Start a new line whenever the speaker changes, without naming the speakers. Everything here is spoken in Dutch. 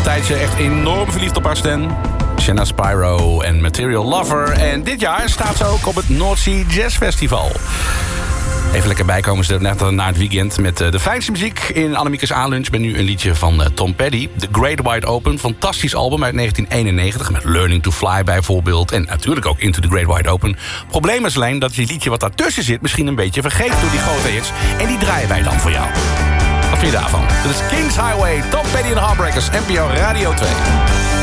tijdje echt enorm verliefd op haar stem. Shanna Spyro en Material Lover. En dit jaar staat ze ook op het North Sea Jazz Festival. Even lekker bijkomen ze net na het weekend met de fijnste muziek in Annemiekes A-lunch. Ben nu een liedje van Tom Petty. The Great Wide Open, fantastisch album uit 1991... met Learning to Fly bijvoorbeeld. En natuurlijk ook Into the Great Wide Open. Probleem is alleen dat die liedje wat daartussen zit... misschien een beetje vergeet door die grote hits. En die draaien wij dan voor jou. Wat vind je daarvan? Dit is Kings Highway, Tom Petty en Heartbreakers, NPO Radio 2.